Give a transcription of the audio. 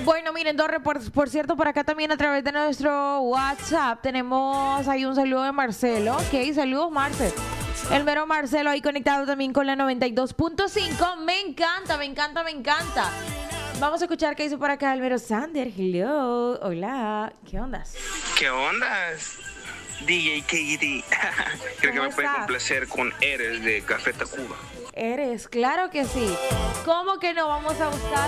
Bueno, miren, Torre, por cierto, por acá también a través de nuestro WhatsApp tenemos ahí un saludo de Marcelo. Ok, saludos, Marcel. El mero Marcelo ahí conectado también con la 92.5. Me encanta, me encanta, me encanta. Vamos a escuchar qué hizo por acá el mero Sander. Hello, hola, ¿qué ondas? ¿Qué ondas? DJ KD. Creo que me puede complacer con Eres de Café Tacuba. Eres, claro que sí. ¿Cómo que no vamos a buscar?